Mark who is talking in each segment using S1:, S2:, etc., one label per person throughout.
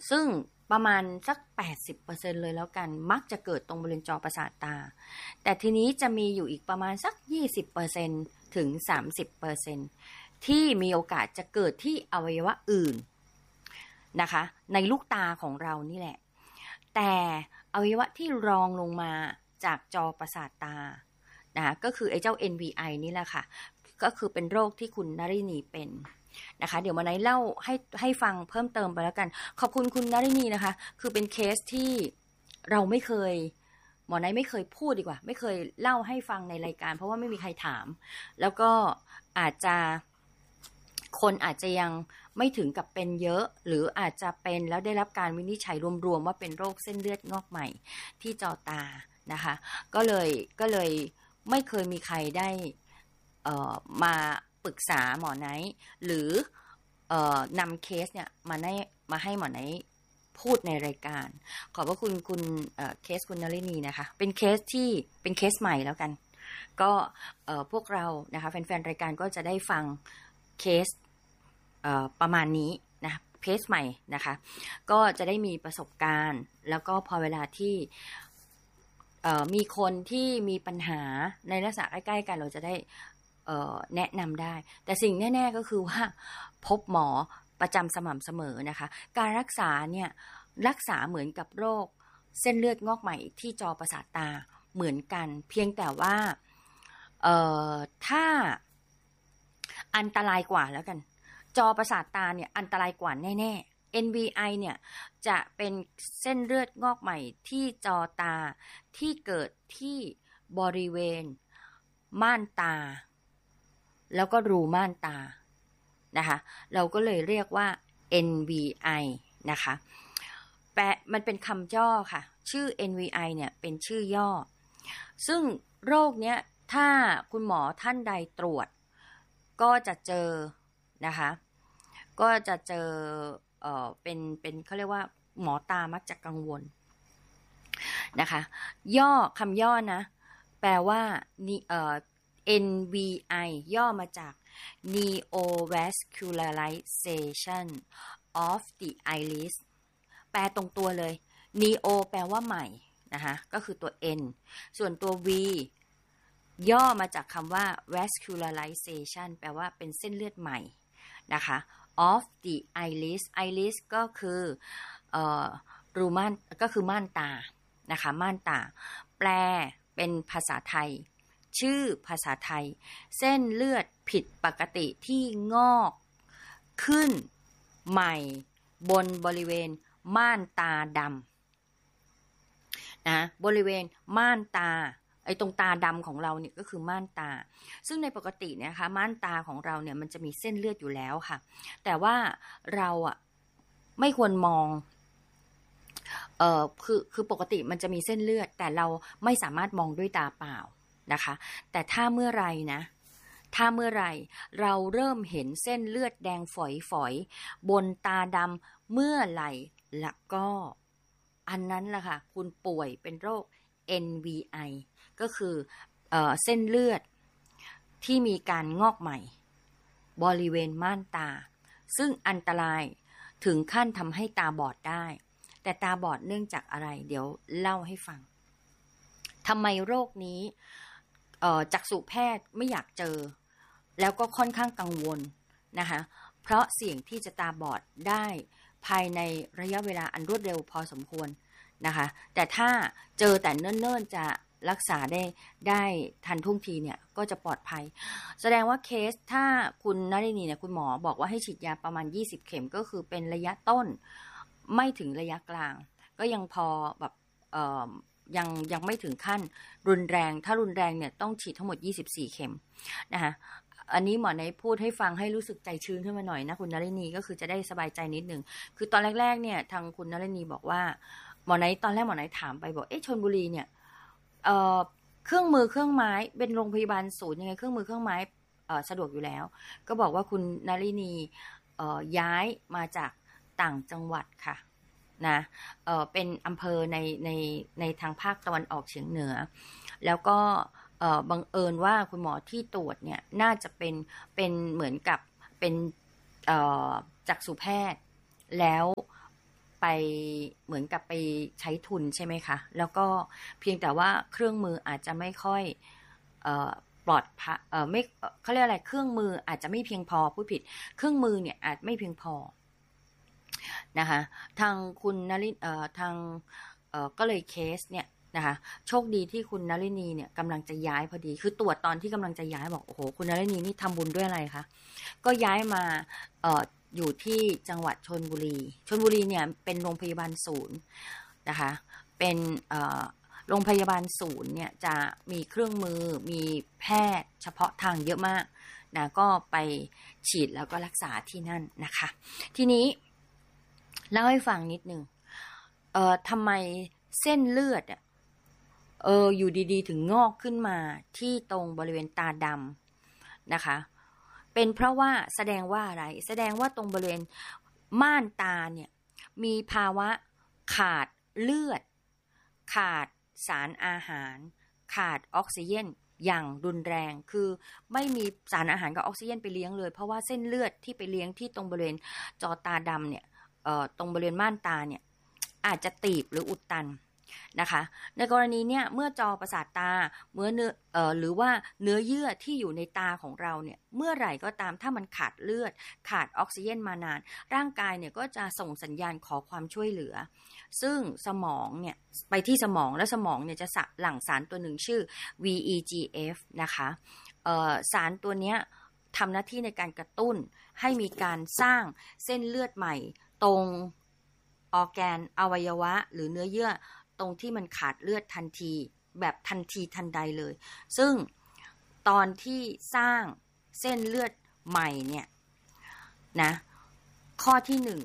S1: ซึ่งประมาณสัก 80% เลยแล้วกันมักจะเกิดตรงบริเวณจอประสาทตาแต่ทีนี้จะมีอยู่อีกประมาณสัก 20% ถึง 30% ที่มีโอกาสจะเกิดที่อวัยวะอื่นนะคะในลูกตาของเรานี่แหละแต่อวัยวะที่รองลงมาจากจอประสาทตานะคะก็คือไอ้เจ้า NVI นี่แหละค่ะก็คือเป็นโรคที่คุณนรินีเป็นนะคะเดี๋ยวมาไนเล่าให้ฟังเพิ่มเติมไปแล้วกันขอบคุณคุณนรินีนะคะคือเป็นเคสที่เราไม่เคยหมอไนไม่เคยพูดดีกว่าไม่เคยเล่าให้ฟังในรายการเพราะว่าไม่มีใครถามแล้วก็อาจจะคนอาจจะยังไม่ถึงกับเป็นเยอะหรืออาจจะเป็นแล้วได้รับการวินิจฉัยรวมๆว่าเป็นโรคเส้นเลือดงอกใหม่ที่จอตานะคะก็เลยไม่เคยมีใครได้มาปรึกษาหมอไนท์หรือนำเคสเนี่ยมาให้หมอไนท์พูดในรายการขอบพระคุณคุณเคสคุณนลินีนะคะเป็นเคสที่เป็นเคสใหม่แล้วกันก็พวกเรานะคะแฟนๆรายการก็จะได้ฟังเคสประมาณนี้นะเคสใหม่นะคะก็จะได้มีประสบการณ์แล้วก็พอเวลาที่มีคนที่มีปัญหาในลักษณะใกล้ๆกันเราจะได้แนะนำได้แต่สิ่งแน่ๆก็คือว่าพบหมอประจำสม่ำเสมอนะคะการรักษาเนี่ยรักษาเหมือนกับโรคเส้นเลือดงอกใหม่ที่จอประสาทตาเหมือนกันเพียงแต่ว่าถ้าอันตรายกว่าแล้วกันจอประสาทตาเนี่ยอันตรายกว่าแน่ๆ NVI เนี่ยจะเป็นเส้นเลือดงอกใหม่ที่จอตาที่เกิดที่บริเวณม่านตาแล้วก็รูม่านตานะคะเราก็เลยเรียกว่า NVI นะคะแปลมันเป็นคำย่อค่ะชื่อ NVI เนี่ยเป็นชื่อย่อซึ่งโรคเนี้ยถ้าคุณหมอท่านใดตรวจก็จะเจอนะคะก็จะเจอเป็นเขาเรียกว่าหมอตามักจะกังวลนะคะย่อคำย่อนะแปลว่าNVI ย่อมาจาก Neovascularization of the iris แปลตรงตัวเลย Neo แปลว่าใหม่นะคะก็คือตัว N ส่วนตัว V ย่อมาจากคำว่า vascularization แปลว่าเป็นเส้นเลือดใหม่นะคะ of the iris iris ก็คือรูม่านก็คือม่านตานะคะม่านตาแปลเป็นภาษาไทยชื่อภาษาไทยเส้นเลือดผิดปกติที่งอกขึ้นใหม่บนบริเวณม่านตาดำนะบริเวณม่านตาไอ้ตรงตาดำของเราเนี่ยก็คือม่านตาซึ่งในปกติเนี่ยนะคะม่านตาของเราเนี่ยมันจะมีเส้นเลือดอยู่แล้วค่ะแต่ว่าเราอ่ะไม่ควรมองคือปกติมันจะมีเส้นเลือดแต่เราไม่สามารถมองด้วยตาเปล่านะคะแต่ถ้าเมื่อไรเราเริ่มเห็นเส้นเลือดแดงฝอยๆบนตาดำเมื่อไหร่ละก็อันนั้นล่ะค่ะคุณป่วยเป็นโรค NVI ก็คือเส้นเลือดที่มีการงอกใหม่บริเวณม่านตาซึ่งอันตรายถึงขั้นทำให้ตาบอดได้แต่ตาบอดเนื่องจากอะไรเดี๋ยวเล่าให้ฟังทำไมโรคนี้จักษุแพทย์ไม่อยากเจอแล้วก็ค่อนข้างกังวลนะคะเพราะเสี่ยงที่จะตาบอดได้ภายในระยะเวลาอันรวดเร็วพอสมควรนะคะแต่ถ้าเจอแต่เนิ่นๆจะรักษาได้ทันท่วงทีเนี่ยก็จะปลอดภัยแสดงว่าเคสถ้าคุณนรินีเนี่ยคุณหมอบอกว่าให้ฉีดยาประมาณ20เข็มก็คือเป็นระยะต้นไม่ถึงระยะกลางก็ยังพอแบบยังไม่ถึงขั้นรุนแรงถ้ารุนแรงเนี่ยต้องฉีดทั้งหมด24เข็มนะคะอันนี้หมอในพูดให้ฟังให้รู้สึกใจชื้นขึ้นมาหน่อยนะคุณนฤนีก็คือจะได้สบายใจนิดนึงคือตอนแรกๆเนี่ยทางคุณนฤนีบอกว่าหมอในตอนแรกหมอในถามไปบอกชลบุรีเนี่ยเครื่องมือเครื่องไม้เป็นโรงพยาบาลศูนย์ยังไงเครื่องมือเครื่องไม้สะดวกอยู่แล้วก็บอกว่าคุณนฤนีย้ายมาจากต่างจังหวัดค่ะนะเป็นอำเภอในทางภาคตะวันออกเฉียงเหนือแล้วก็บังเอิญว่าคุณหมอที่ตรวจเนี่ยน่าจะเป็นเหมือนกับเป็นจักษุแพทย์แล้วไปเหมือนกับไปใช้ทุนใช่ไหมคะแล้วก็เพียงแต่ว่าเครื่องมืออาจจะไม่ค่อยปลอดภัยไม่เขาเรียกอะไรเครื่องมืออาจจะไม่เพียงพอพูดผิดเครื่องมือเนี่ยอาจไม่เพียงพอนะคะทางคุณนลินทางก็เลยเคสเนี่ยนะคะโชคดีที่คุณนลินีเนี่ยกำลังจะย้ายพอดีคือตรวจตอนที่กำลังจะย้ายบอกโอ้โหคุณนลินีนี่ทำบุญด้วยอะไรคะก็ย้ายมาอยู่ที่จังหวัดชลบุรีเนี่ยเป็นโรงพยาบาลศูนย์นะคะเป็นโรงพยาบาลศูนย์เนี่ยจะมีเครื่องมือมีแพทย์เฉพาะทางเยอะมากนะก็ไปฉีดแล้วก็รักษาที่นั่นนะคะทีนี้เล่าให้ฟังนิดนึงทำไมเส้นเลือดอยู่ดีๆถึงงอกขึ้นมาที่ตรงบริเวณตาดำนะคะเป็นเพราะว่าแสดงว่าอะไรแสดงว่าตรงบริเวณม่านตาเนี่ยมีภาวะขาดเลือดขาดสารอาหารขาดออกซิเจนอย่างรุนแรงคือไม่มีสารอาหารกับออกซิเจนไปเลี้ยงเลยเพราะว่าเส้นเลือดที่ไปเลี้ยงที่ตรงบริเวณจอตาดำเนี่ยตรงบริเวณม่านตาเนี่ยอาจจะตีบหรืออุดตันนะคะในกรณีเนี้ยเมื่อจอประสาทตาเมื่อเนื้อหรือว่าเนื้อเยื่อที่อยู่ในตาของเราเนี่ยเมื่อไหร่ก็ตามถ้ามันขาดเลือดขาดออกซิเจนมานานร่างกายเนี่ยก็จะส่งสัญญาณขอความช่วยเหลือซึ่งสมองเนี่ยไปที่สมองและสมองเนี่ยจะหลั่งสารตัวหนึ่งชื่อ VEGF นะคะสารตัวเนี้ยทำหน้าที่ในการกระตุ้นให้มีการสร้างเส้นเลือดใหม่ตรงออร์แกนอวัยวะหรือเนื้อเยื่อตรงที่มันขาดเลือดทันทีแบบทันทีทันใดเลยซึ่งตอนที่สร้างเส้นเลือดใหม่เนี่ยนะข้อที่หนึ่ง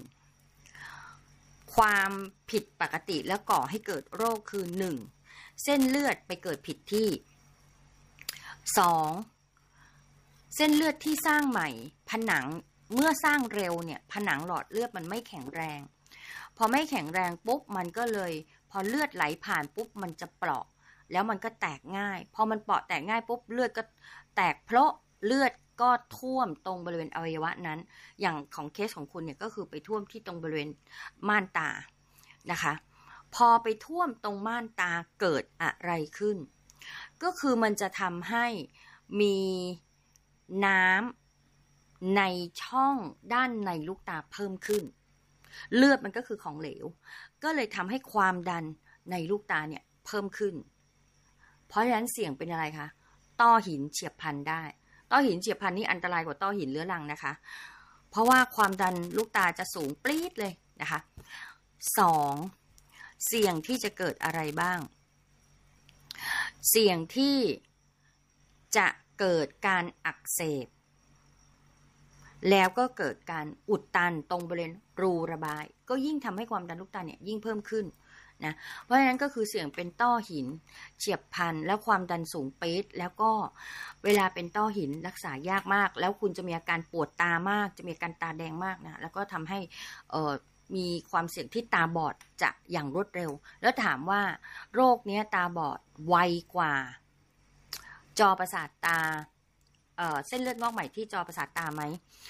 S1: ความผิดปกติและก่อให้เกิดโรคคือหนึ่งเส้นเลือดไปเกิดผิดที่สองเส้นเลือดที่สร้างใหม่ผนังเมื่อสร้างเร็วเนี่ยผนังหลอดเลือดมันไม่แข็งแรงพอไม่แข็งแรงปุ๊บมันก็เลยพอเลือดไหลผ่านปุ๊บมันจะเปราะแล้วมันก็แตกง่ายพอมันเปราะแตกง่ายปุ๊บเลือดก็แตกเพราะเลือดก็ท่วมตรงบริเวณอวัยวะนั้นอย่างของเคสของคุณเนี่ยก็คือไปท่วมที่ตรงบริเวณม่านตานะคะพอไปท่วมตรงม่านตาเกิดอะไรขึ้นก็คือมันจะทำให้มีน้ำในช่องด้านในลูกตาเพิ่มขึ้นเลือดมันก็คือของเหลวก็เลยทำให้ความดันในลูกตาเนี่ยเพิ่มขึ้นเพราะฉะนั้นเสี่ยงเป็นอะไรคะต้อหินเฉียบพลันได้ต้อหินเฉียบพลันนี่อันตรายกว่าต้อหินเรื้อรังนะคะเพราะว่าความดันลูกตาจะสูงปรี๊ดเลยนะคะสองเสี่ยงที่จะเกิดอะไรบ้างเสี่ยงที่จะเกิดการอักเสบแล้วก็เกิดการอุดตันตรงบริเวณรูระบายก็ยิ่งทำให้ความดันลูกตาเนี่ยยิ่งเพิ่มขึ้นนะเพราะฉะนั้นก็คือเสี่ยงเป็นต้อหินเฉียบพลันแล้วความดันสูงปี๊ดแล้วก็เวลาเป็นต้อหินรักษายากมากแล้วคุณจะมีอาการปวดตามากจะมีอาการตาแดงมากนะแล้วก็ทำให้มีความเสี่ยงที่ตาบอดจะอย่างรวดเร็วแล้วถามว่าโรคนี้ตาบอดไวกว่าจอประสาทตาเส้นเลือดงอกใหม่ที่จอประสาทตาไหม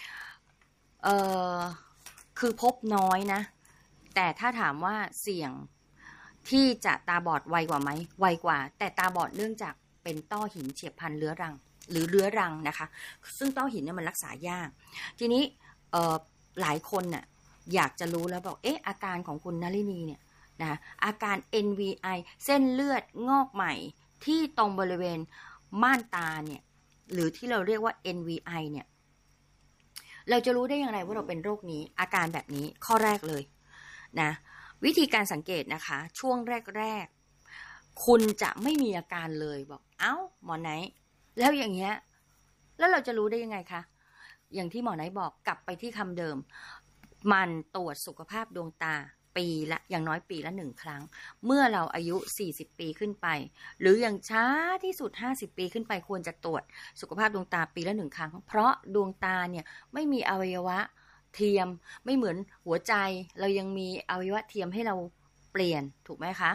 S1: คือพบน้อยนะแต่ถ้าถามว่าเสี่ยงที่จะตาบอดไวกว่าไหมไวกว่าแต่ตาบอดเนื่องจากเป็นต้อหินเฉียบพลันเรื้อรังหรือเรื้อรังนะคะซึ่งต้อหินเนี่ยมันรักษายากทีนี้หลายคนน่ะอยากจะรู้แล้วบอกอาการของคุณนลินีเนี่ยนะอาการ NVI เส้นเลือดงอกใหม่ที่ตรงบริเวณม่านตาเนี่ยหรือที่เราเรียกว่า NVI เนี่ยเราจะรู้ได้อย่างไรว่าเราเป็นโรคนี้อาการแบบนี้ข้อแรกเลยนะวิธีการสังเกตนะคะช่วงแรกๆคุณจะไม่มีอาการเลยบอกเอ้าหมอไหนแล้วอย่างเงี้ยแล้วเราจะรู้ได้ยังไงคะอย่างที่หมอไหนบอกกลับไปที่คำเดิมมันตรวจสุขภาพดวงตาปีละอย่างน้อยปีละ1 ครั้งเมื่อเราอายุ40 ปีขึ้นไปหรืออย่างช้าที่สุด50 ปีขึ้นไปควรจะตรวจสุขภาพดวงตาปีละ1 ครั้งเพราะดวงตาเนี่ยไม่มีอวัยวะเทียมไม่เหมือนหัวใจเรายังมีอวัยวะเทียมให้เราเปลี่ยนถูกไหมคะ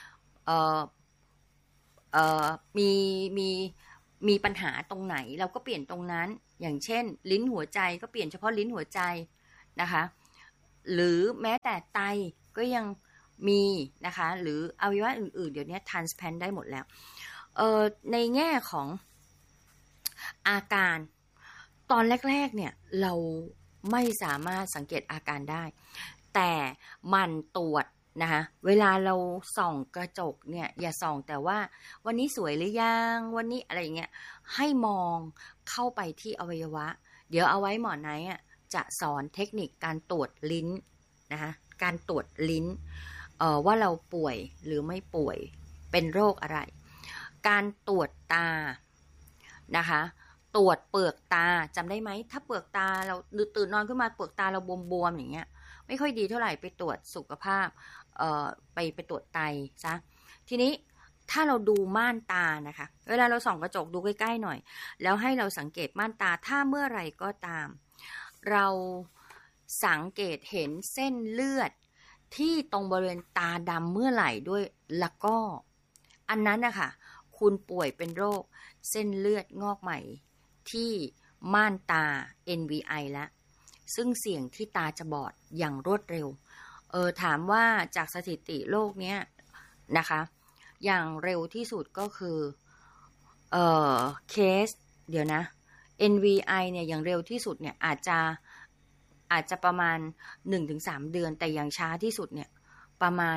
S1: มีมีปัญหาตรงไหนเราก็เปลี่ยนตรงนั้นอย่างเช่นลิ้นหัวใจก็เปลี่ยนเฉพาะลิ้นหัวใจนะคะหรือแม้แต่ไตก็ยังมีนะคะหรืออวัยวะอื่นๆเดี๋ยวนี้ transplant ได้หมดแล้วในแง่ของอาการตอนแรกๆเนี่ยเราไม่สามารถสังเกตอาการได้แต่มันตรวจนะคะเวลาเราส่องกระจกเนี่ยอย่าส่องแต่ว่าวันนี้สวยหรือยังวันนี้อะไรเงี้ยให้มองเข้าไปที่อวัยวะเดี๋ยวเอาไว้หมอไหนอ่ะจะสอนเทคนิคการตรวจลิ้นนะคะการตรวจลิ้นว่าเราป่วยหรือไม่ป่วยเป็นโรคอะไรการตรวจตานะคะตรวจเปลือกตาจำได้ไหมถ้าเปลือกตาเราตื่นนอนขึ้นมาเปลือกตาเราบวมๆอย่างเงี้ยไม่ค่อยดีเท่าไหร่ไปตรวจสุขภาพไปตรวจไตซะทีนี้ถ้าเราดูม่านตานะคะเวลาเราส่องกระจกดูใกล้ๆหน่อยแล้วให้เราสังเกตม่านตาถ้าเมื่อไหร่ก็ตามเราสังเกตเห็นเส้นเลือดที่ตรงบริเวณตาดำเมื่อไหร่ด้วยละก็อันนั้นนะคะคุณป่วยเป็นโรคเส้นเลือดงอกใหม่ที่ม่านตา NVI แล้วซึ่งเสี่ยงที่ตาจะบอดอย่างรวดเร็วถามว่าจากสถิติโลกเนี้ยนะคะอย่างเร็วที่สุดก็คือเคสเดี๋ยวนะ NVI เนี่ยอย่างเร็วที่สุดเนี่ยอาจจะประมาณ 1-3 เดือนแต่อย่างช้าที่สุดเนี่ยประมาณ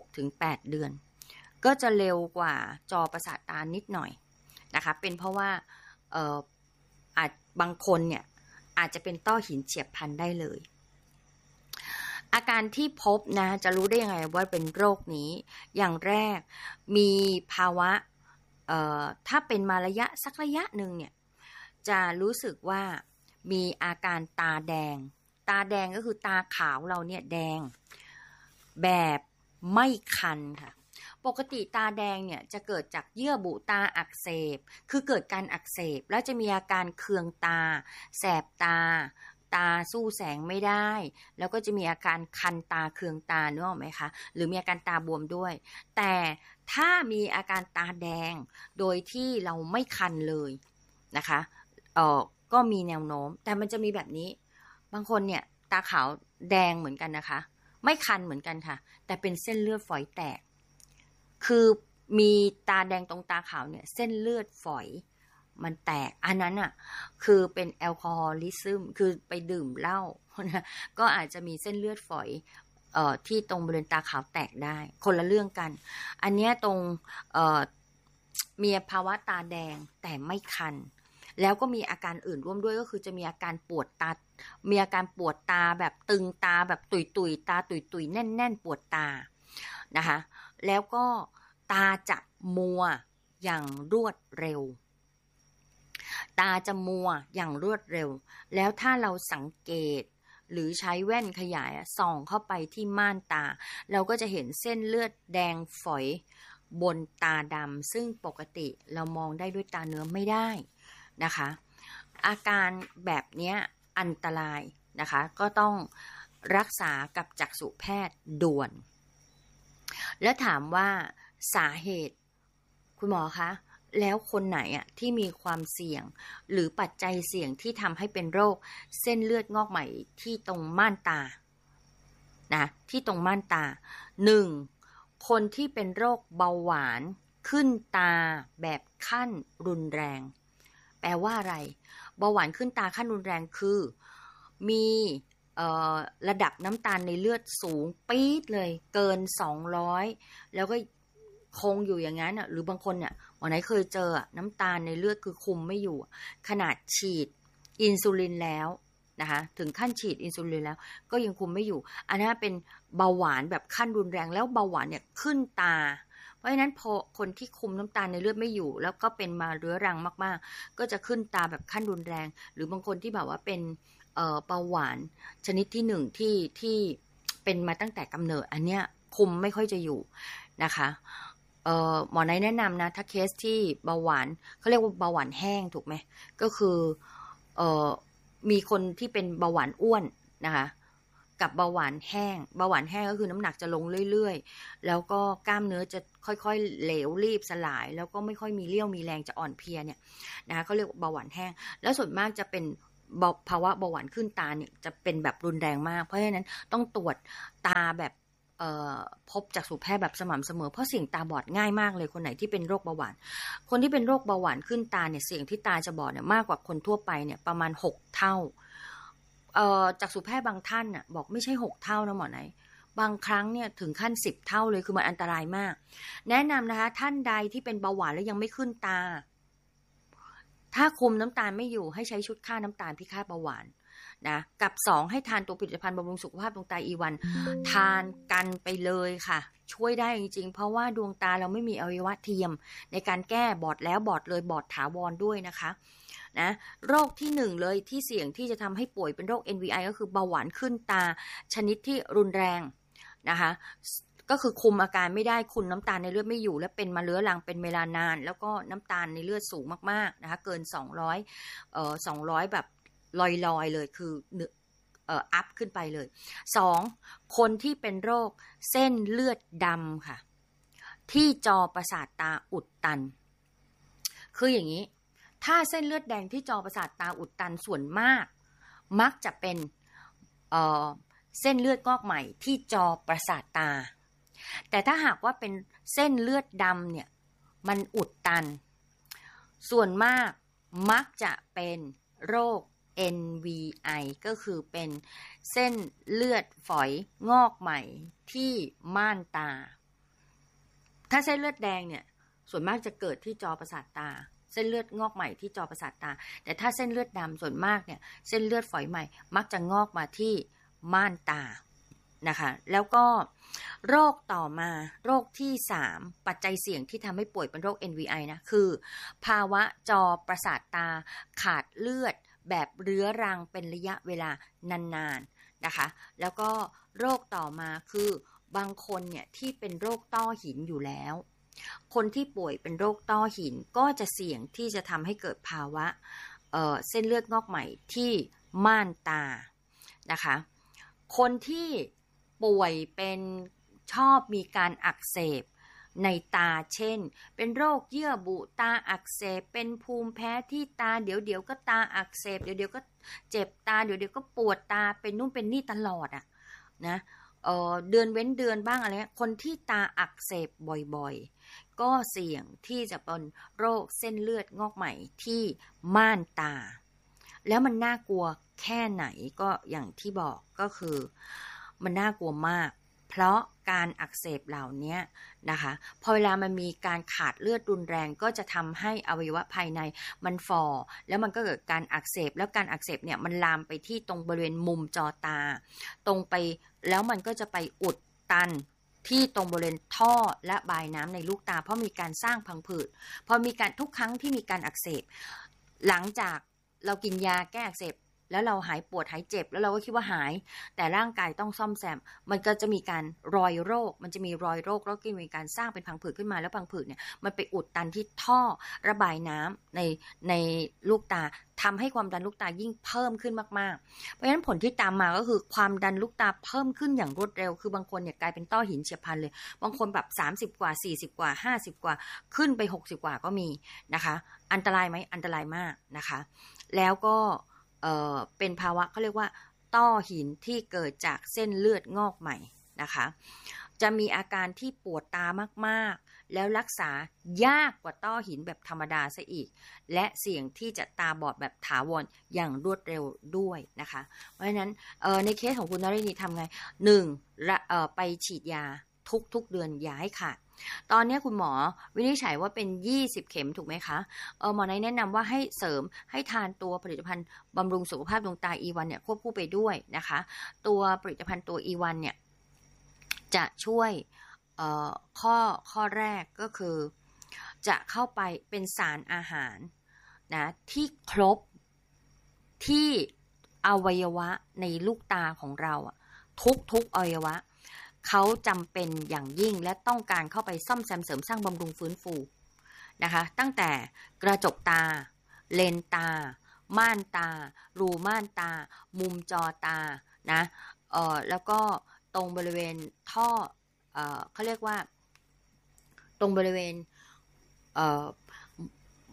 S1: 6-8 เดือนก็จะเร็วกว่าจอประสาทตานิดหน่อยนะคะเป็นเพราะว่าอาจบางคนเนี่ยอาจจะเป็นต้อหินเฉียบพลันได้เลยอาการที่พบนะจะรู้ได้ยังไงว่าเป็นโรคนี้อย่างแรกมีภาวะถ้าเป็นมาสักระยะหนึ่งเนี่ยจะรู้สึกว่ามีอาการตาแดงก็คือตาขาวเราเนี่ยแดงแบบไม่คันค่ะปกติตาแดงเนี่ยจะเกิดจากเยื่อบุตาอักเสบคือเกิดการอักเสบแล้วจะมีอาการเคืองตาแสบตาสู้แสงไม่ได้แล้วก็จะมีอาการคันตาเคืองตานึกออกไหมคะหรือมีอาการตาบวมด้วยแต่ถ้ามีอาการตาแดงโดยที่เราไม่คันเลยนะคะก็มีแนวโน้มแต่มันจะมีแบบนี้บางคนเนี่ยตาขาวแดงเหมือนกันนะคะไม่คันเหมือนกันค่ะแต่เป็นเส้นเลือดฝอยแตกคือมีตาแดงตรงตาขาวเนี่ยเส้นเลือดฝอยมันแตกอันนั้นอ่ะคือเป็นแอลกอฮอลิซึมคือไปดื่มเหล้านะก็อาจจะมีเส้นเลือดฝอยที่ตรงบริเวณตาขาวแตกได้คนละเรื่องกันอันเนี้ยตรงมีภาวะตาแดงแต่ไม่คันแล้วก็มีอาการอื่นร่วมด้วยก็คือจะมีอาการปวดตามีอาการปวดตาแบบตึงตาแบบตุยๆตาตุยๆแน่นๆปวดตานะคะแล้วก็ตาจะมัวอย่างรวดเร็วตาจะมัวอย่างรวดเร็วแล้วถ้าเราสังเกตหรือใช้แว่นขยายส่องเข้าไปที่ม่านตาเราก็จะเห็นเส้นเลือดแดงฝอยบนตาดำซึ่งปกติเรามองได้ด้วยตาเนื้อไม่ได้นะคะอาการแบบนี้อันตรายนะคะก็ต้องรักษากับจักษุแพทย์ด่วนแล้วถามว่าสาเหตุคุณหมอคะแล้วคนไหนอ่ะที่มีความเสี่ยงหรือปัจจัยเสี่ยงที่ทำให้เป็นโรคเส้นเลือดงอกใหม่ที่ตรงม่านตานะที่ตรงม่านตา 1. คนที่เป็นโรคเบาหวานขึ้นตาแบบขั้นรุนแรงแปลว่าอะไรเบาหวานขึ้นตาขั้นรุนแรงคือมีระดับน้ำตาลในเลือดสูงปี๊ดเลยเกิน200แล้วก็คงอยู่อย่างนั้นหรือบางคนเนี่ยวันไหนเคยเจอน้ำตาลในเลือดคือคุมไม่อยู่ขนาดฉีดอินซูลินแล้วนะคะถึงขั้นฉีดอินซูลินแล้วก็ยังคุมไม่อยู่อันนั้นเป็นเบาหวานแบบขั้นรุนแรงแล้วเบาหวานเนี่ยขึ้นตาเพราะฉะนั้นพอคนที่คุมน้ำตาลในเลือดไม่อยู่แล้วก็เป็นมาเรื้อรังมากๆก็จะขึ้นตาแบบขั้นรุนแรงหรือบางคนที่แบบว่าเป็นเบาหวานชนิดที่1ที่เป็นมาตั้งแต่กำเนิดอันเนี้ยคุมไม่ค่อยจะอยู่นะคะหมอไนแนะนำนะถ้าเคสที่เบาหวานเขาเรียกว่าเบาหวานแห้งถูกไหมก็คือมีคนที่เป็นเบาหวานอ้วนนะคะกับเบาหวานแห้งก็คือน้ำหนักจะลงเรื่อยๆแล้วก็กล้ามเนื้อจะค่อยๆเหลวรีบสลายแล้วก็ไม่ค่อยมีเรี่ยวมีแรงจะอ่อนเพลียเนี่ยนะคะเขาเรียกเบาหวานแห้งแล้วส่วนมากจะเป็นภาวะเบาหวานขึ้นตาเนี่ยจะเป็นแบบรุนแรงมากเพราะฉะนั้นต้องตรวจตาแบบพบจักษุแพทย์แบบสม่ำเสมอเพราะเสี่ยงตาบอดง่ายมากเลยคนไหนที่เป็นโรคเบาหวานคนที่เป็นโรคเบาหวานขึ้นตาเนี่ยเสี่ยงที่ตาจะบอดเนี่ยมากกว่าคนทั่วไปเนี่ยประมาณ6เท่าจักษุแพทย์บางท่านน่ะบอกไม่ใช่6เท่านะหมอไหนบางครั้งเนี่ยถึงขั้น10เท่าเลยคือมันอันตรายมากแนะนำนะคะท่านใดที่เป็นเบาหวานแล้วยังไม่ขึ้นตาถ้าคุมน้ำตาลไม่อยู่ให้ใช้ชุดฆ่าน้ำตาลพิฆาตเบาหวานนะกับ2ให้ทานตัวผลิตภัณฑ์บำรุงสุขภาพดวงตาอีวันทานกันไปเลยค่ะช่วยได้จริงๆเพราะว่าดวงตาเราไม่มีอวัยวะเทียมในการแก้บอดแล้วบอดเลยบอดถาวรด้วยนะคะนะโรคที่1เลยที่เสี่ยงที่จะทำให้ป่วยเป็นโรค NVI ก็คือเบาหวานขึ้นตาชนิดที่รุนแรงนะคะก็คือคุมอาการไม่ได้คุณน้ำตาลในเลือดไม่อยู่และเป็นมาเรื้อรังเป็นเวลานานแล้วก็น้ำตาลในเลือดสูงมากๆนะคะเกิน200แบบลอยๆเลยคืออัพขึ้นไปเลย2คนที่เป็นโรคเส้นเลือดดำค่ะที่จอประสาทตาอุดตันคืออย่างนี้ถ้าเส้นเลือดแดงที่จอประสาทตาอุดตันส่วนมากมักจะเป็นเส้นเลือดงอกใหม่ที่จอประสาทตาแต่ถ้าหากว่าเป็นเส้นเลือดดำเนี่ยมันอุดตันส่วนมากมักจะเป็นโรค NVI ก็คือเป็นเส้นเลือดฝอยงอกใหม่ที่ม่านตาถ้าเส้นเลือดแดงเนี่ยส่วนมากจะเกิดที่จอประสาทตาเส้นเลือดงอกใหม่ที่จอประสาทตาแต่ถ้าเส้นเลือดดำส่วนมากเนี่ยเส้นเลือดฝอยใหม่มักจะงอกมาที่ม่านตานะคะแล้วก็โรคต่อมาโรคที่3ปัจจัยเสี่ยงที่ทำให้ป่วยเป็นโรค NVI นะคือภาวะจอประสาทตาขาดเลือดแบบเรื้อรังเป็นระยะเวลานานๆนะคะแล้วก็โรคต่อมาคือบางคนเนี่ยที่เป็นโรคต้อหินอยู่แล้วคนที่ป่วยเป็นโรคต้อหินก็จะเสี่ยงที่จะทำให้เกิดภาวะเส้นเลือดงอกใหม่ที่ม่านตานะคะคนที่ป่วยเป็นชอบมีการอักเสบในตาเช่นเป็นโรคเยื่อบุตาอักเสบเป็นภูมิแพ้ที่ตาเดี๋ยวก็ตาอักเสบเดี๋ยวก็เจ็บตาเดี๋ยวก็ปวดตาเป็นนู่นเป็นนี่ตลอดอ่ะนะเดือนเว้นเดือนบ้างอะไรคนที่ตาอักเสบบ่อยๆก็เสี่ยงที่จะเป็นโรคเส้นเลือดงอกใหม่ที่ม่านตาแล้วมันน่ากลัวแค่ไหนก็อย่างที่บอกก็คือมันน่ากลัวมากเพราะการอักเสบเหล่านี้นะคะพอเวลามันมีการขาดเลือดรุนแรงก็จะทำให้อวัยวะภายในมันฝ่อแล้วมันก็เกิดการอักเสบแล้วการอักเสบเนี่ยมันลามไปที่ตรงบริเวณมุมจอตาตรงไปแล้วมันก็จะไปอุดตันที่ตรงบริเวณท่อและบายน้ำในลูกตาเพราะมีการสร้างพังผืดพอมีการทุกครั้งที่มีการอักเสบหลังจากเรากินยาแก้อักเสบแล้วเราหายปวดหายเจ็บแล้วเราก็คิดว่าหายแต่ร่างกายต้องซ่อมแซมมันก็จะมีการรอยโรคมันจะมีรอยโรคแล้วก็มีการสร้างเป็นพังผืดขึ้นมาแล้วพังผืดเนี่ยมันไปอุดตันที่ท่อระบายน้ำในลูกตาทำให้ความดันลูกตายิ่งเพิ่มขึ้นมากๆเพราะฉะนั้นผลที่ตามมาก็คือความดันลูกตาเพิ่มขึ้นอย่างรวดเร็วคือบางคนเนี่ยกลายเป็นต้อหินเฉียบพลันเลยบางคนแบบ30กว่า40กว่า50กว่าขึ้นไป60กว่าก็มีนะคะอันตรายไหมอันตรายมากนะคะแล้วก็เป็นภาวะเขาเรียกว่าต้อหินที่เกิดจากเส้นเลือดงอกใหม่นะคะจะมีอาการที่ปวดตามากๆแล้วรักษายากกว่าต้อหินแบบธรรมดาซะอีกและเสี่ยงที่จะตาบอดแบบถาวรอย่างรวดเร็วด้วยนะคะเพราะฉะนั้นในเคสของคุณนรินีทำไง1ไปฉีดยาทุกเดือนอย่าให้ขาดตอนนี้คุณหมอวินิจฉัยว่าเป็น20เข็มถูกไหมคะหมอแนะนำว่าให้เสริมให้ทานตัวผลิตภัณฑ์บำรุงสุขภาพดวงตา E1 เนี่ยควบคู่ไปด้วยนะคะตัวผลิตภัณฑ์ตัว E1 เนี่ยจะช่วยข้อแรกก็คือจะเข้าไปเป็นสารอาหารนะที่ครบที่อวัยวะในลูกตาของเราทุกอวัยวะเขาจำเป็นอย่างยิ่งและต้องการเข้าไปซ่อมแซมเสริมสร้างบำรุงฟื้นฟูนะคะตั้งแต่กระจกตาเลนตาม่านตารูม่านตามุมจอตานะแล้วก็ตรงบริเวณท่อเขาเรียกว่าตรงบริเวณ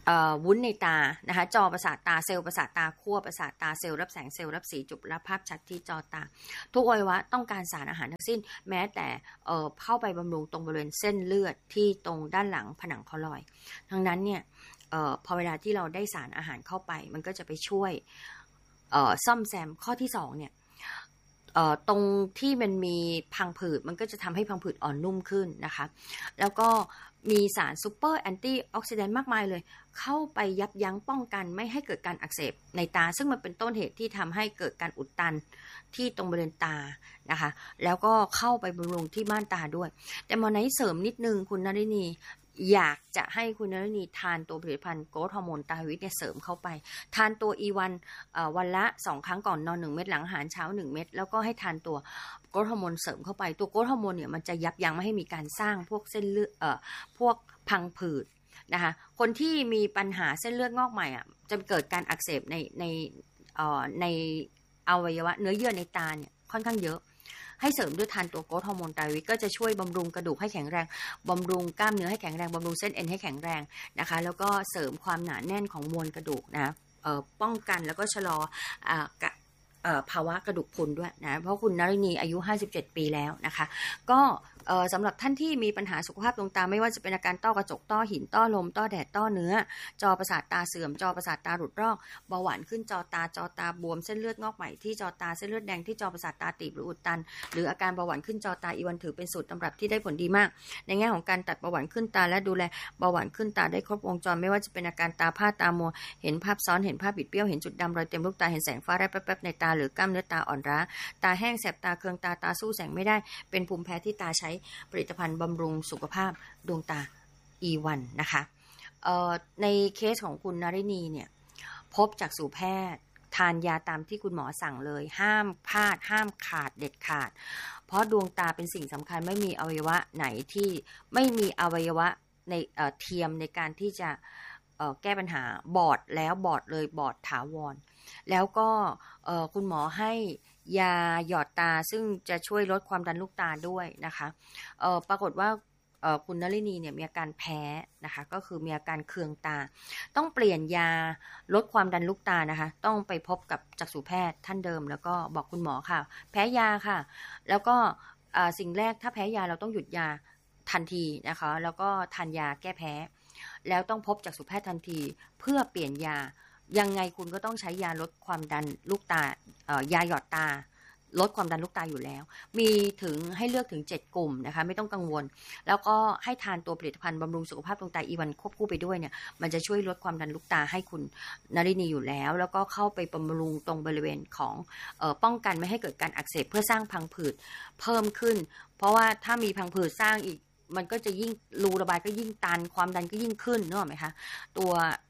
S1: วุ้นในตานะคะจอประสาทตาเซลล์ประสาทตาขั้วประสาทตาเซลล์รับแสงเซลล์รับสีจุดรับภาพชัดที่จอตาทุกอวัยวะต้องการสารอาหารทั้งสิ้นแม้แต่เข้าไปบำรุงตรงบริเวณเส้นเลือดที่ตรงด้านหลังผนังคอลอยด์ดังนั้นเนี่ยพอเวลาที่เราได้สารอาหารเข้าไปมันก็จะไปช่วยซ่อมแซมข้อที่2เนี่ยตรงที่มันมีพังผืดมันก็จะทำให้พังผืดอ่อนนุ่มขึ้นนะคะแล้วก็มีสารซูเปอร์แอนตี้ออกซิแดนต์มากมายเลยเข้าไปยับยั้งป้องกันไม่ให้เกิดการอักเสบในตาซึ่งมันเป็นต้นเหตุที่ทำให้เกิดการอุดตันที่ตรงบริเวณตานะคะแล้วก็เข้าไปบำรุงที่ม่านตาด้วยแต่หมอไนท์เสริมนิดนึงคุณนฤนีอยากจะให้คุณนฤนีทานตัวผลิตภัณฑ์โกรทฮอร์โมนตาวิทเนี่ยเสริมเข้าไปทานตัว E1 วันละ2 ครั้งก่อนนอน1 เม็ดหลังอาหารเช้า1 เม็ดแล้วก็ให้ทานตัวโกรทฮอร์โมนเสริมเข้าไปตัวโกรทฮอร์โมนเนี่ยมันจะยับยั้งไม่ให้มีการสร้างพวกเส้นเลือดพวกพังผืดนะคะคนที่มีปัญหาเส้นเลือดงอกใหม่อ่ะจะเกิดการอักเสบในอวัยวะเนื้อเยื่อในตาเนี่ยค่อนข้างเยอะให้เสริมด้วยทานตัวโกรทฮอร์โมนไตรวิทก็จะช่วยบำรุงกระดูกให้แข็งแรงบำรุงกล้ามเนื้อให้แข็งแรงบำรุงเส้นเอ็นให้แข็งแรงนะคะแล้วก็เสริมความหนาแน่นของมวลกระดูกนะป้องกันแล้วก็ชะลอภาวะกระดูกพรุนด้วยนะเพราะคุณนฤนีอายุ57 ปีแล้วนะคะก็สำหรับท่านที่มีปัญหาสุขภาพดวงตาไม่ว่าจะเป็นอาการต้อกระจกต้อหินต้อลมต้อแดดต้อเนื้อจอประสาทตาเสื่อมจอประสาทตาหลุดรอกเบาหวานขึ้นจอตาบวมเส้นเลือดงอกใหม่ที่จอตาเส้นเลือดแดงที่จอประสาทตาตีบหรืออุดตันหรืออาการเบาหวานขึ้นจอตาอีวันถือเป็นสูตรตำรับที่ได้ผลดีมากในแง่ของการตัดเบาหวานขึ้นตาและดูแลเบาหวานขึ้นตาได้ครบวงจรไม่ว่าจะเป็นอาการตาผ้าตามัวเห็นภาพซ้อนเห็นภาพบิดเบี้ยวเห็นจุดดำรอยเต็มลูกตาเห็นแสงฟ้าแป๊บๆในตาหรือกล้ามเนื้อตาอ่อนล้าตาแห้งแสบตาเคืองตาสู้แสงไม่ได้เป็นภูมิแพ้ที่ตาใช้ผลิตภัณฑ์บำรุงสุขภาพดวงตา E1 นะคะในเคสของคุณนฤนีเนี่ยพบจักษุแพทย์ทานยาตามที่คุณหมอสั่งเลยห้ามพลาดห้ามขาดเด็ดขาดเพราะดวงตาเป็นสิ่งสำคัญไม่มีอวัยวะไหนที่ไม่มีอวัยวะในเทียมในการที่จะแก้ปัญหาบอดแล้วบอดเลยบอดถาวรแล้วก็คุณหมอให้ยาหยอดตาซึ่งจะช่วยลดความดันลูกตาด้วยนะคะปรากฏว่าคุณนฤนีเนี่ยมีอาการแพ้นะคะก็คือมีอาการเคืองตาต้องเปลี่ยนยาลดความดันลูกตานะคะต้องไปพบกับจักษุแพทย์ท่านเดิมแล้วก็บอกคุณหมอค่ะแพ้ยาค่ะแล้วก็สิ่งแรกถ้าแพ้ยาเราต้องหยุดยาทันทีนะคะแล้วก็ทานยาแก้แพ้แล้วต้องพบจักษุแพทย์ทันทีเพื่อเปลี่ยนยายังไงคุณก็ต้องใช้ยาลดความดันลูกตายาหยอดตาลดความดันลูกตาอยู่แล้วมีถึงให้เลือกถึง7 กลุ่มนะคะไม่ต้องกังวลแล้วก็ให้ทานตัวผลิตภัณฑ์บำรุงสุขภาพดวงตาอีวันควบคู่ไปด้วยเนี่ยมันจะช่วยลดความดันลูกตาให้คุณนฤนีอยู่แล้วแล้วก็เข้าไปบำรุงตรงบริเวณของป้องกันไม่ให้เกิดการอักเสบเพื่อสร้างพังผืดเพิ่มขึ้นเพราะว่าถ้ามีพังผืดสร้างอีกมันก็จะยิ่งรูระบายก็ยิ่งตันความดันก็ยิ่งขึ้นนึกออกไหมคะตัว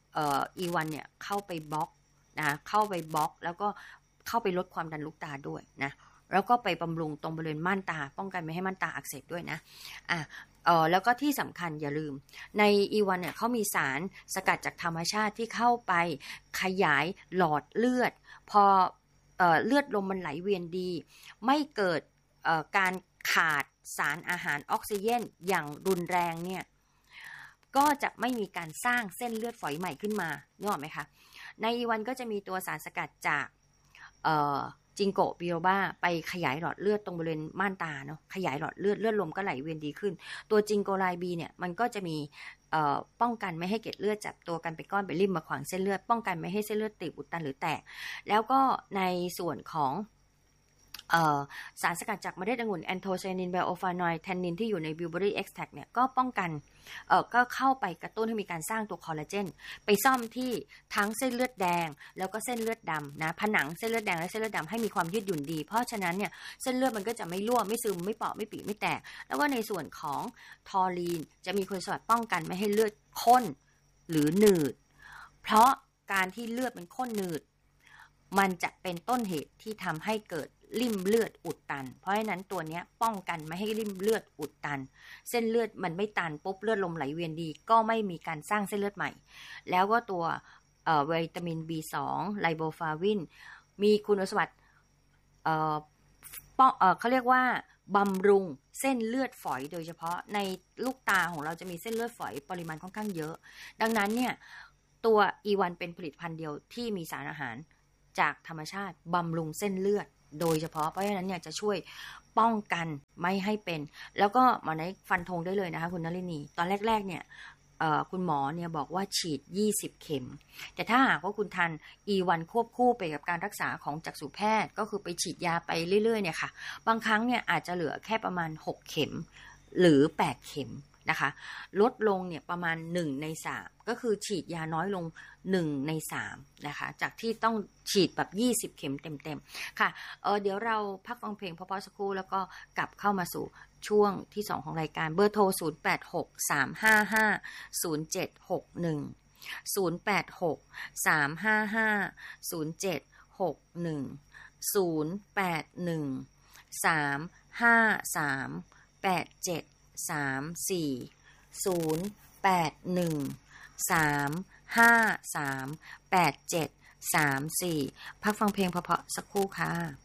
S1: E1 เนี่ยเข้าไปบล็อกนะเข้าไปบล็อกแล้วก็เข้าไปลดความดันลูกตาด้วยนะแล้วก็ไปบำรุงตรงบริเวณม่านตาป้องกันไม่ให้ม่านตาอักเสบด้วยนะแล้วก็ที่สำคัญอย่าลืมใน E1 เนี่ยเขามีสารสกัดจากธรรมชาติที่เข้าไปขยายหลอดเลือดพอเลือดลมมันไหลเวียนดีไม่เกิดการขาดสารอาหารออกซิเจนอย่างรุนแรงเนี่ยก็จะไม่มีการสร้างเส้นเลือดฝอยใหม่ขึ้นมานึกออกไหมคะในE1ก็จะมีตัวสารสกัดจากจิงโกบิโลบาไปขยายหลอดเลือดตรงบริเวณม่านตาเนาะขยายหลอดเลือดลมก็ไหลเวียนดีขึ้นตัวจิงโกไลบีเนี่ยมันก็จะมีป้องกันไม่ให้เกล็ดเลือดจับตัวกันไปก้อนไปริ่มมาขวางเส้นเลือดป้องกันไม่ให้เส้นเลือดตีบอุดตันหรือแตกแล้วก็ในส่วนของสารสกัดจากเมล็ดองุ่นแอนโทไซนินไบโอฟานอยด์แทนนินที่อยู่ในบิวเบอรี่เอ็กซ์แทรเนี่ยก็ป้องกันก็เข้าไปกระตุ้นให้มีการสร้างตัวคอลลาเจนไปซ่อมที่ทั้งเส้นเลือดแดงแล้วก็เส้นเลือดดำนะผนังเส้นเลือดแดงและเส้นเลือดดำให้มีความยืดหยุ่นดีเพราะฉะนั้นเนี่ยเส้นเลือดมันก็จะไม่รั่วไม่ซึมไม่เปาะไม่ปีไม่แตกแล้วก็ในส่วนของทอรีนจะมีคุณสมบัติป้องกันไม่ให้เลือดข้นหรือหนืดเพราะการที่เลือดมันข้นหนืดมันจะเป็นต้นเหตุที่ทำให้เกิดริ่มเลือดอุดตันเพราะฉะนั้นตัวนี้ป้องกันไม่ให้ริ่มเลือดอุดตันเส้นเลือดมันไม่ตันปุ๊บเลือดลมไหลเวียนดีก็ไม่มีการสร้างเส้นเลือดใหม่แล้วก็ตัววิตามิน B2 ไลโบฟาวินมีคุณสมบัติเขาเรียกว่าบำรุงเส้นเลือดฝอยโดยเฉพาะในลูกตาของเราจะมีเส้นเลือดฝอยปริมาณค่อนข้างเยอะดังนั้นเนี่ยตัว E1 เป็นผลิตภัณฑ์เดียวที่มีสารอาหารจากธรรมชาติบำรุงเส้นเลือดโดยเฉพาะเพราะฉะนั้นเนี่ยจะช่วยป้องกันไม่ให้เป็นแล้วก็หมอในฟันธงได้เลยนะคะคุณนลินีตอนแรกๆเนี่ยคุณหมอเนี่ยบอกว่าฉีด20เข็มแต่ถ้าหากว่าคุณทาน E1 ควบคู่ไปกับการรักษาของจักษุแพทย์ก็คือไปฉีดยาไปเรื่อยๆเนี่ยค่ะบางครั้งเนี่ยอาจจะเหลือแค่ประมาณ6เข็มหรือ8เข็มนะคะลดลงเนี่ยประมาณ1ใน3ก็คือฉีดยาน้อยลง1ใน3นะคะจากที่ต้องฉีดแบบ20เข็มเต็มๆค่ะเดี๋ยวเราพักฟังเพลงเพราะๆสักครู่แล้วก็กลับเข้ามาสู่ช่วงที่2ของรายการเบอร์โทร0863550761 0813538734พักฟังเพลงเพราะๆสักครู่ค่ะ